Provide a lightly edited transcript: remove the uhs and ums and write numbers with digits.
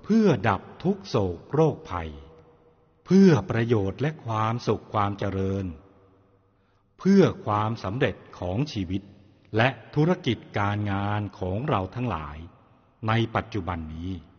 เพื่อดับทุกโศกโรคภัยเพื่อประโยชน์และความสุขความเจริญเพื่อความสำเร็จของชีวิตและธุรกิจการงานของเราทั้งหลายในปัจจุบันนี้